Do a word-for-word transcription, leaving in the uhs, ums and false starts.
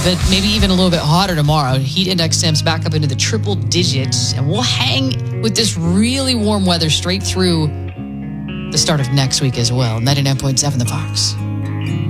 but maybe even a little bit hotter tomorrow. Heat index temps back up into the triple digits, and we'll hang with this really warm weather straight through the start of next week as well. ninety-nine point seven The Fox.